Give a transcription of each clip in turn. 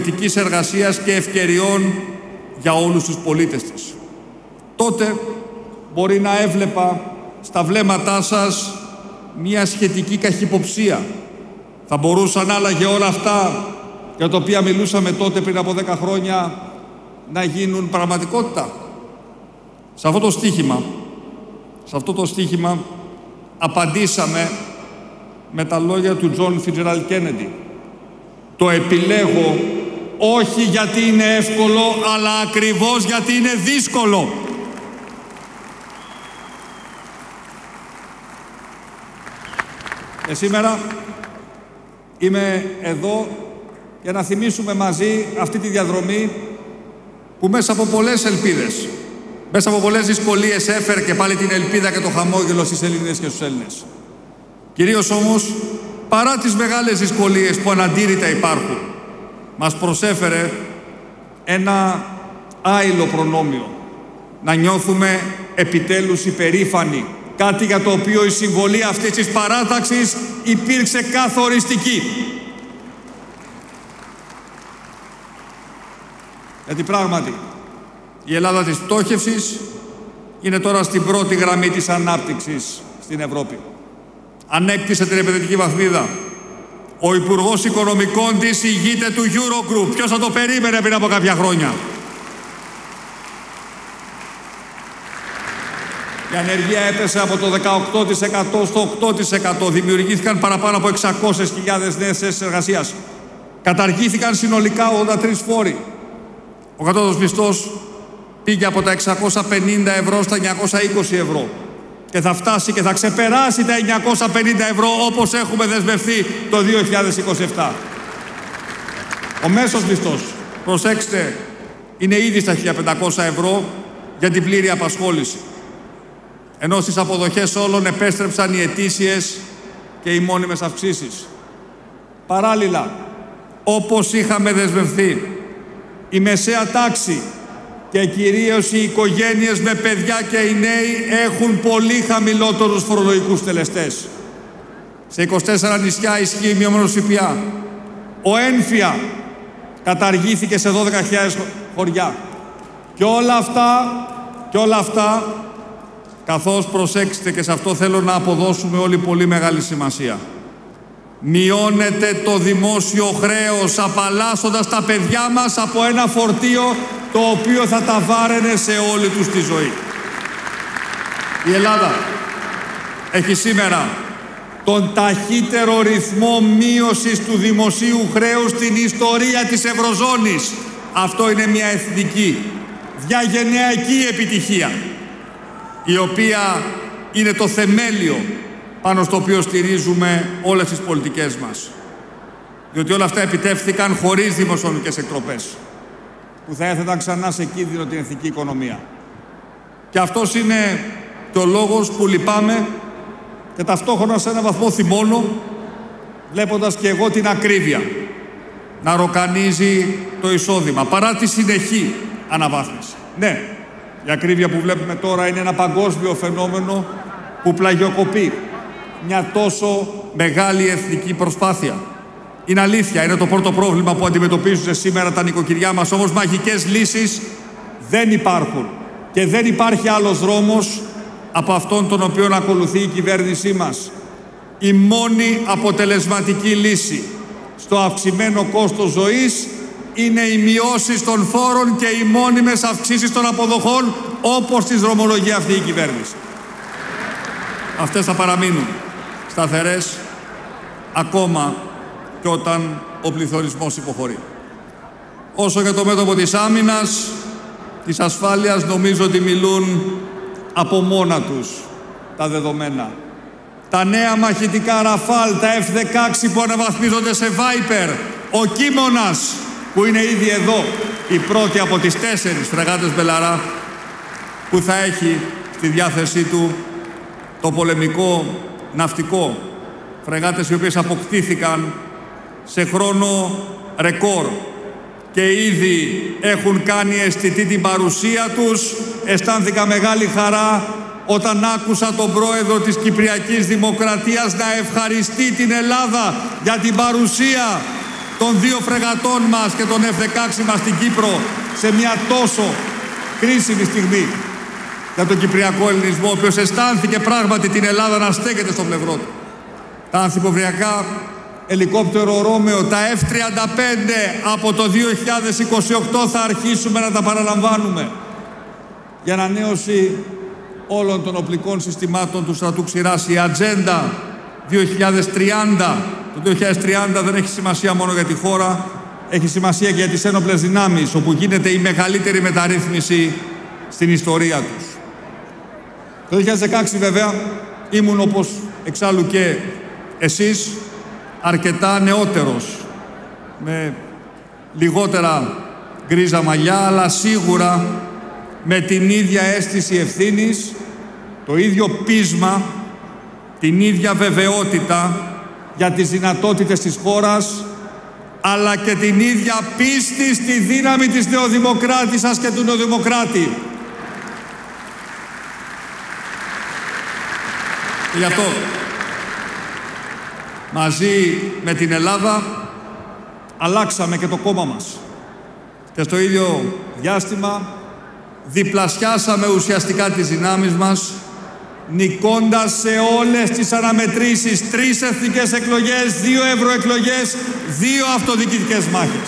ποιοτικής εργασίας και ευκαιριών για όλους τους πολίτες της. Τότε μπορεί να έβλεπα στα βλέμματά σας μια σχετική καχυποψία. Θα μπορούσαν άλλαγε όλα αυτά για τα οποία μιλούσαμε τότε πριν από 10 χρόνια να γίνουν πραγματικότητα. Σε αυτό το στίχημα απαντήσαμε με τα λόγια του Τζον Φιτζεράλντ Κέννεντι. Το επιλέγω όχι γιατί είναι εύκολο, αλλά ακριβώς γιατί είναι δύσκολο. Και σήμερα είμαι εδώ για να θυμίσουμε μαζί αυτή τη διαδρομή που μέσα από πολλές ελπίδες, μέσα από πολλές δυσκολίες έφερε και πάλι την ελπίδα και το χαμόγελο στις Ελληνίδες και στους Έλληνες. Κυρίως όμως, παρά τις μεγάλες δυσκολίες που αναντήρητα υπάρχουν, μας προσέφερε ένα άειλο προνόμιο. Να νιώθουμε επιτέλους υπερήφανοι, κάτι για το οποίο η συμβολή αυτής της παράταξης υπήρξε καθοριστική. Γιατί πράγματι η Ελλάδα της πτώχευσης είναι τώρα στην πρώτη γραμμή της ανάπτυξης στην Ευρώπη. Ανέκτησε την επενδυτική βαθμίδα. Ο Υπουργός Οικονομικών της ηγείται του Eurogroup. Ποιος θα το περίμενε πριν από κάποια χρόνια. Η ανεργία έπεσε από το 18% στο 8%. Δημιουργήθηκαν παραπάνω από 600.000 νέες θέσεις εργασίας. Καταργήθηκαν συνολικά 83 φόροι. Ο κατώτατος μισθός πήγε από τα 650 ευρώ στα 920 ευρώ. Και θα φτάσει και θα ξεπεράσει τα 950 ευρώ όπως έχουμε δεσμευτεί το 2027. Ο μέσος μισθός, προσέξτε, είναι ήδη στα 1.500 ευρώ για την πλήρη απασχόληση. Ενώ στις αποδοχές όλων επέστρεψαν οι ετήσιες και οι μόνιμες αυξήσεις. Παράλληλα, όπως είχαμε δεσμευθεί, η μεσαία τάξη και κυρίως οι οικογένειες με παιδιά και οι νέοι έχουν πολύ χαμηλότερους φορολογικούς τελεστές. Σε 24 νησιά ισχύει μειωμένος ΦΠΑ. Ο έμφυα καταργήθηκε σε 12.000 χωριά. Και όλα αυτά, καθώς προσέξτε και σε αυτό θέλω να αποδώσουμε όλοι πολύ μεγάλη σημασία. Μειώνεται το δημόσιο χρέος απαλλάσσοντας τα παιδιά μας από ένα φορτίο το οποίο θα τα βάραινε σε όλη τους τη ζωή. Η Ελλάδα έχει σήμερα τον ταχύτερο ρυθμό μείωσης του δημοσίου χρέους στην ιστορία της Ευρωζώνης. Αυτό είναι μια εθνική, διαγενειακή επιτυχία, η οποία είναι το θεμέλιο πάνω στο οποίο στηρίζουμε όλες τις πολιτικές μας. Διότι όλα αυτά επιτεύχθηκαν χωρίς δημοσιονομικές εκτροπές, που θα έθεταν ξανά σε κίνδυνο την εθνική οικονομία. Και αυτός είναι και ο λόγος που λυπάμαι και ταυτόχρονα σε έναν βαθμό θυμώνω, βλέποντας και εγώ την ακρίβεια να ροκανίζει το εισόδημα, παρά τη συνεχή αναβάθμιση. Ναι, η ακρίβεια που βλέπουμε τώρα είναι ένα παγκόσμιο φαινόμενο που πλαγιοκοπεί μια τόσο μεγάλη εθνική προσπάθεια. Είναι αλήθεια, είναι το πρώτο πρόβλημα που αντιμετωπίζουν σήμερα τα νοικοκυριά μας, όμως μαγικές λύσεις δεν υπάρχουν. Και δεν υπάρχει άλλος δρόμος από αυτόν τον οποίο ακολουθεί η κυβέρνησή μας. Η μόνη αποτελεσματική λύση στο αυξημένο κόστος ζωής είναι οι μειώσεις των φόρων και οι μόνιμες αυξήσεις των αποδοχών, όπως τις δρομολογεί αυτή η κυβέρνηση. Αυτές θα παραμείνουν σταθερές ακόμα και όταν ο πληθωρισμός υποχωρεί. Όσο για το μέτωπο της άμυνας, της ασφάλειας, νομίζω ότι μιλούν από μόνα τους τα δεδομένα. Τα νέα μαχητικά Ραφάλ, τα F-16 που αναβαθμίζονται σε Viper, ο Κίμωνας που είναι ήδη εδώ, η πρώτη από τις 4 φρεγάτες Μπελαρά που θα έχει στη διάθεσή του το πολεμικό ναυτικό. Φρεγάτες οι οποίες αποκτήθηκαν σε χρόνο ρεκόρ και ήδη έχουν κάνει αισθητή την παρουσία τους. Αισθάνθηκα μεγάλη χαρά όταν άκουσα τον πρόεδρο της Κυπριακής Δημοκρατίας να ευχαριστεί την Ελλάδα για την παρουσία των 2 φρεγατών μας και των F-16 μας στην Κύπρο σε μια τόσο κρίσιμη στιγμή για τον κυπριακό ελληνισμό, ο οποίος αισθάνθηκε πράγματι την Ελλάδα να στέκεται στο πλευρό του. Τα ανθυποβριακά ελικόπτερο Ρώμεο, τα F-35 από το 2028 θα αρχίσουμε να τα παραλαμβάνουμε για ανανέωση όλων των οπλικών συστημάτων του στρατού ξηράς. Η ατζέντα 2030, το 2030 δεν έχει σημασία μόνο για τη χώρα, έχει σημασία και για τις ένοπλες δυνάμεις, όπου γίνεται η μεγαλύτερη μεταρρύθμιση στην ιστορία τους. Το 2016 βέβαια ήμουν, όπως εξάλλου και εσείς, αρκετά νεότερος, με λιγότερα γκρίζα μαλλιά, αλλά σίγουρα με την ίδια αίσθηση ευθύνης, το ίδιο πείσμα, την ίδια βεβαιότητα για τις δυνατότητες της χώρας, αλλά και την ίδια πίστη στη δύναμη της νεοδημοκράτισσας και του νεοδημοκράτη. Και γι' αυτό, μαζί με την Ελλάδα, αλλάξαμε και το κόμμα μας. Και στο ίδιο διάστημα, διπλασιάσαμε ουσιαστικά τις δυνάμεις μας, νικώντας σε όλες τις αναμετρήσεις 3 εθνικές εκλογές, 2 ευρωεκλογές, 2 αυτοδιοικητικές μάχες.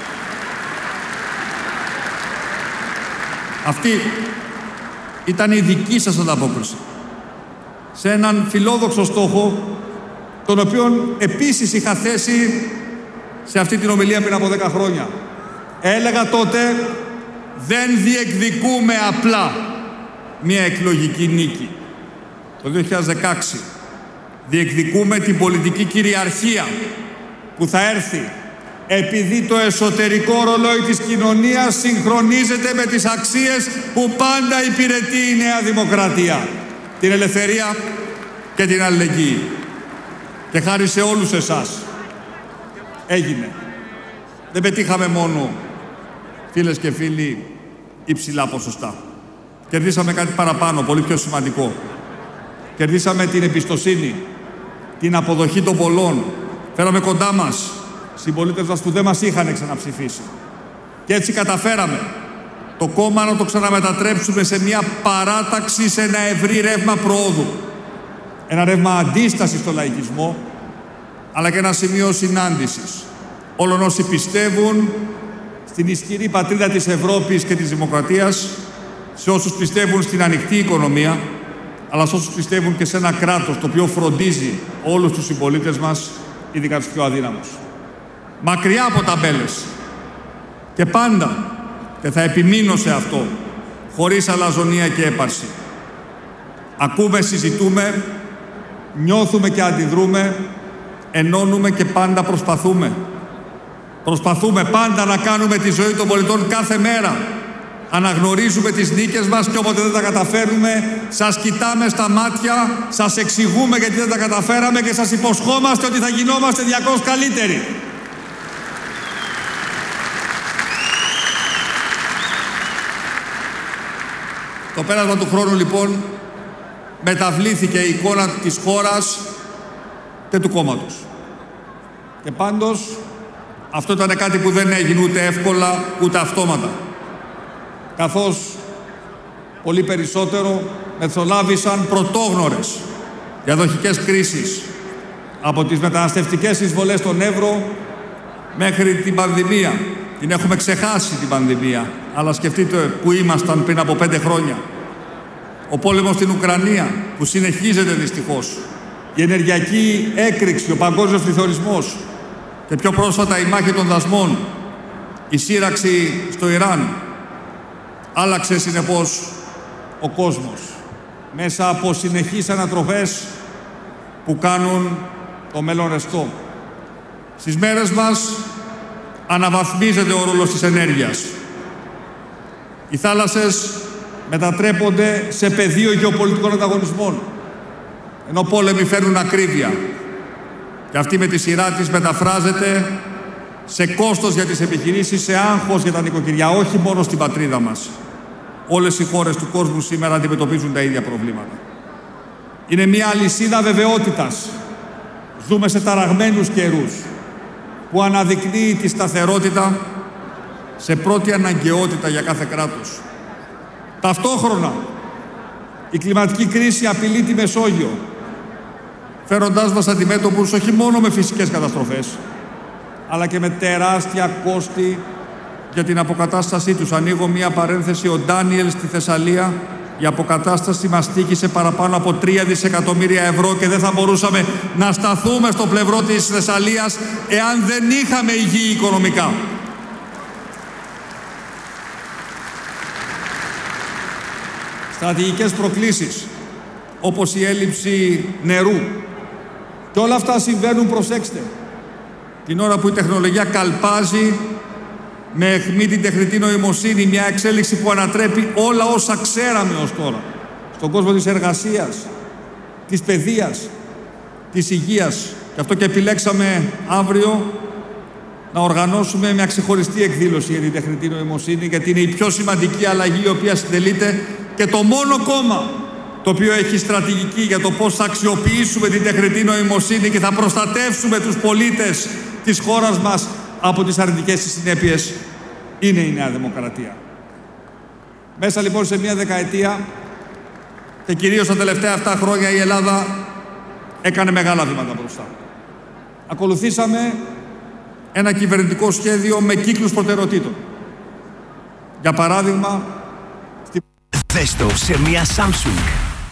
Αυτή ήταν η δική σας ανταπόκριση σε έναν φιλόδοξο στόχο, τον οποίον επίσης είχα θέσει σε αυτή την ομιλία πριν από 10 χρόνια. Έλεγα τότε, δεν διεκδικούμε απλά μια εκλογική νίκη. Το 2016 διεκδικούμε την πολιτική κυριαρχία που θα έρθει επειδή το εσωτερικό ρολόι της κοινωνίας συγχρονίζεται με τις αξίες που πάντα υπηρετεί η Νέα Δημοκρατία. Την ελευθερία και την αλληλεγγύη. Και χάρη σε όλους εσάς έγινε. Δεν πετύχαμε μόνο, φίλες και φίλοι, υψηλά ποσοστά. Κερδίσαμε κάτι παραπάνω, πολύ πιο σημαντικό. Κερδίσαμε την εμπιστοσύνη, την αποδοχή των πολλών. Φέραμε κοντά μας συμπολίτες μας που δεν μας είχαν ξαναψηφίσει. Και έτσι καταφέραμε το κόμμα να το ξαναμετατρέψουμε σε μια παράταξη, σε ένα ευρύ ρεύμα προόδου. Ένα ρεύμα αντίστασης στο λαϊκισμό, αλλά και ένα σημείο συνάντησης όλων όσοι πιστεύουν στην ισχυρή πατρίδα της Ευρώπης και της Δημοκρατίας, σε όσους πιστεύουν στην ανοιχτή οικονομία, αλλά σε όσους πιστεύουν και σε ένα κράτος το οποίο φροντίζει όλους τους συμπολίτες μας, ειδικά τους πιο αδύναμους. Μακριά από ταμπέλες. Και πάντα, και θα επιμείνω σε αυτό, χωρίς αλαζονία και έπαρση. Ακούμε, συζητούμε, νιώθουμε και αντιδρούμε, ενώνουμε και πάντα προσπαθούμε. Προσπαθούμε πάντα να κάνουμε τη ζωή των πολιτών κάθε μέρα. Αναγνωρίζουμε τις νίκες μας και όποτε δεν τα καταφέρνουμε, σας κοιτάμε στα μάτια, σας εξηγούμε γιατί δεν τα καταφέραμε και σας υποσχόμαστε ότι θα γινόμαστε 200 καλύτεροι. Το πέρασμα του χρόνου, λοιπόν, μεταβλήθηκε η εικόνα της χώρας και του κόμματος. Και πάντως, αυτό ήταν κάτι που δεν έγινε ούτε εύκολα, ούτε αυτόματα. Καθώς πολύ περισσότερο μεθολάβησαν πρωτόγνωρες διαδοχικές κρίσεις, από τις μεταναστευτικές εισβολές στον Εύρο μέχρι την πανδημία. Την έχουμε ξεχάσει την πανδημία, αλλά σκεφτείτε που ήμασταν πριν από 5 χρόνια. Ο πόλεμος στην Ουκρανία, που συνεχίζεται δυστυχώς. Η ενεργειακή έκρηξη, ο παγκόσμιος πληθωρισμός και πιο πρόσφατα η μάχη των δασμών, η σύραξη στο Ιράν. Άλλαξε συνεπώς ο κόσμος μέσα από συνεχείς ανατροφές που κάνουν το μέλλον ρευστό. Στις μέρες μας αναβαθμίζεται ο ρόλος της ενέργειας. Οι θάλασσες μετατρέπονται σε πεδίο γεωπολιτικών ανταγωνισμών, ενώ πόλεμοι φέρνουν ακρίβεια. Και αυτή με τη σειρά της μεταφράζεται σε κόστος για τις επιχειρήσεις, σε άγχος για τα νοικοκυριά, όχι μόνο στην πατρίδα μας. Όλες οι χώρες του κόσμου σήμερα αντιμετωπίζουν τα ίδια προβλήματα. Είναι μια αλυσίδα βεβαιότητας. Ζούμε σε ταραγμένους καιρούς. που αναδεικνύει τη σταθερότητα σε πρώτη αναγκαιότητα για κάθε κράτος. Ταυτόχρονα, η κλιματική κρίση απειλεί τη Μεσόγειο, φέροντάς μας αντιμέτωπους όχι μόνο με φυσικές καταστροφές, αλλά και με τεράστια κόστη για την αποκατάστασή τους. Ανοίγω μία παρένθεση: ο Ντάνιελ στη Θεσσαλία, η αποκατάσταση μας στοίχησε παραπάνω από 3 δισεκατομμύρια ευρώ και δεν θα μπορούσαμε να σταθούμε στο πλευρό της Θεσσαλίας εάν δεν είχαμε υγιή οικονομικά. Στρατηγικές προκλήσεις, όπως η έλλειψη νερού. Και όλα αυτά συμβαίνουν, προσέξτε, την ώρα που η τεχνολογία καλπάζει με αιχμή την τεχνητή νοημοσύνη, μια εξέλιξη που ανατρέπει όλα όσα ξέραμε ως τώρα στον κόσμο της εργασίας, της παιδείας, της υγείας. Γι' αυτό και επιλέξαμε αύριο να οργανώσουμε μια ξεχωριστή εκδήλωση για την τεχνητή νοημοσύνη, γιατί είναι η πιο σημαντική αλλαγή η οποία συντελείται και το μόνο κόμμα το οποίο έχει στρατηγική για το πώς θα αξιοποιήσουμε την τεχνητή νοημοσύνη και θα προστατεύσουμε τους πολίτες της χώρας μας από τις αρνητικές της συνέπειες είναι η Νέα Δημοκρατία. Μέσα λοιπόν σε μια δεκαετία και κυρίως τα τελευταία 7 χρόνια η Ελλάδα έκανε μεγάλα βήματα μπροστά. Ακολουθήσαμε ένα κυβερνητικό σχέδιο με κύκλους προτεραιοτήτων. Για παράδειγμα, δες το σε μια Samsung.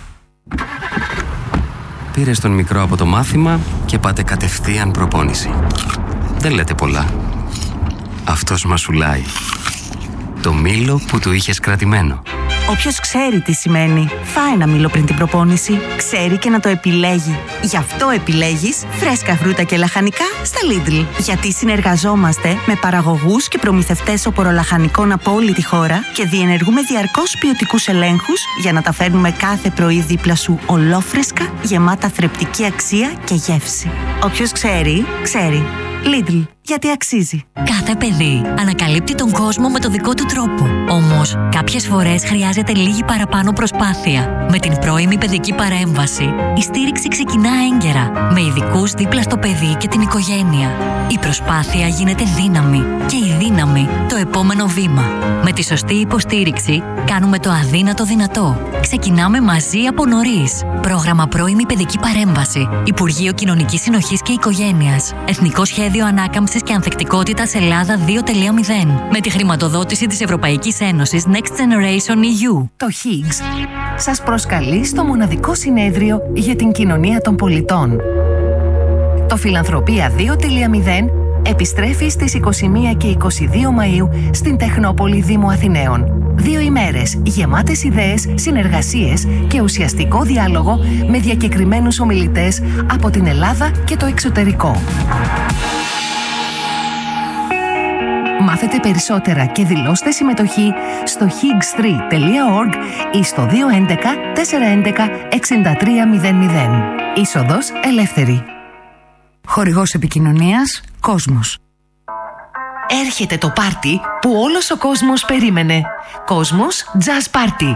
Πήρες τον μικρό από το μάθημα και πάτε κατευθείαν προπόνηση. Δεν λέτε πολλά. Αυτός μασουλάει. Το μήλο που του είχες κρατημένο. Όποιος ξέρει τι σημαίνει, φάει ένα μήλο πριν την προπόνηση, ξέρει και να το επιλέγει. Γι' αυτό επιλέγεις φρέσκα φρούτα και λαχανικά στα Lidl. Γιατί συνεργαζόμαστε με παραγωγούς και προμηθευτές οπωρολαχανικών από όλη τη χώρα και διενεργούμε διαρκώς ποιοτικούς ελέγχους για να τα φέρνουμε κάθε πρωί δίπλα σου ολόφρεσκα, γεμάτα θρεπτική αξία και γεύση. Όποιος ξέρει, ξέρει. Lidl. Γιατί αξίζει. Κάθε παιδί ανακαλύπτει τον κόσμο με το δικό του τρόπο. Όμως, κάποιες φορές χρειάζεται λίγη παραπάνω προσπάθεια. Με την πρώιμη παιδική παρέμβαση, η στήριξη ξεκινά έγκαιρα, με ειδικούς δίπλα στο παιδί και την οικογένεια. Η προσπάθεια γίνεται δύναμη και η δύναμη το επόμενο βήμα. Με τη σωστή υποστήριξη, κάνουμε το αδύνατο δυνατό. Ξεκινάμε μαζί από νωρίς. Πρόγραμμα πρώιμη παιδική παρέμβαση. Υπουργείο Κοινωνικής Συνοχής και Οικογένειας. Εθνικό Σχέδιο Ανάκαμψης και Ανθεκτικότητας Ελλάδα 2.0. Με τη χρηματοδότηση της Ευρωπαϊκής Ένωσης Next Generation EU. Το Higgs σας προσκαλεί στο μοναδικό συνέδριο για την κοινωνία των πολιτών. Το Φιλανθρωπία 2.0 επιστρέφει στις 21 και 22 Μαΐου στην Τεχνόπολη Δήμου Αθηναίων. 2 ημέρες γεμάτες ιδέες, συνεργασίες και ουσιαστικό διάλογο με διακεκριμένους ομιλητές από την Ελλάδα και το εξωτερικό. Μάθετε περισσότερα και δηλώστε συμμετοχή στο higgs3.org ή στο 211 411 6300. Είσοδος ελεύθερη. Χορηγός επικοινωνίας Κόσμος. Έρχεται το πάρτι που όλος ο κόσμος περίμενε. Κόσμος Jazz Party.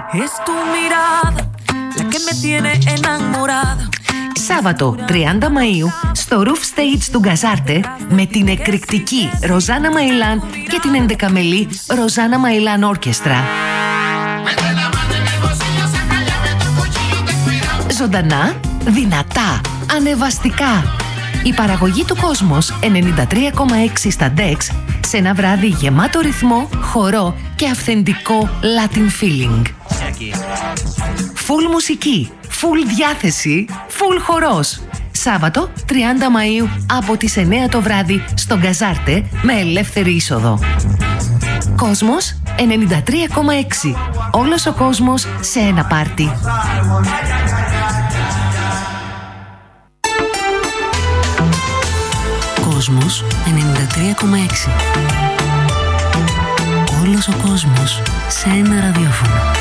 Σάββατο 30 Μαΐου στο Roof Stage του Γκαζάρτε με την εκρηκτική Ροζάνα Μαϊλάν και την 11μελή Ροζάνα Μαϊλάν Όρκεστρα. Ζωντανά, δυνατά, ανεβαστικά. Η παραγωγή του Κόσμος 93,6 στα DEX σε ένα βράδυ γεμάτο ρυθμό, χορό και αυθεντικό Latin feeling. Full μουσική, full διάθεση, full χορός. Σάββατο 30 Μαΐου από τις 9 το βράδυ στο Γκαζάρτε με ελεύθερη είσοδο. Κόσμος 93,6. Όλος ο κόσμος σε ένα πάρτι. Κόσμος 93,6. Όλος ο κόσμος σε ένα ραδιόφωνο.